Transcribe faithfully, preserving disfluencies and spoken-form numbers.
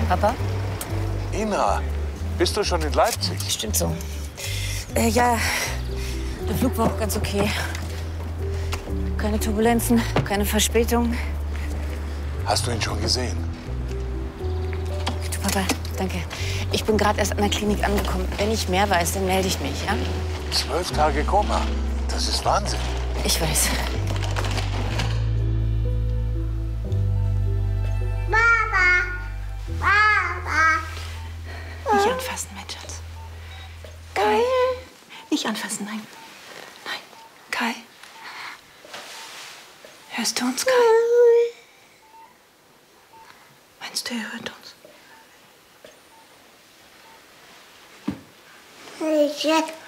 Papa? Ina, bist du schon in Leipzig? Stimmt so. Äh, ja, der Flug war auch ganz okay. Keine Turbulenzen, keine Verspätung. Hast du ihn schon gesehen? Du, Papa, danke. Ich bin gerade erst an der Klinik angekommen. Wenn ich mehr weiß, dann melde ich mich, ja? Zwölf Tage Koma. Das ist Wahnsinn. Ich weiß. Mama! Mama! Nicht anfassen, mein Schatz. Kai. Nicht anfassen, nein. Nein. Kai. Hörst du uns, Kai? Meinst du, er hört uns? Ich